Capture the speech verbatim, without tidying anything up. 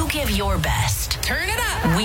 You give your best. Turn it up. We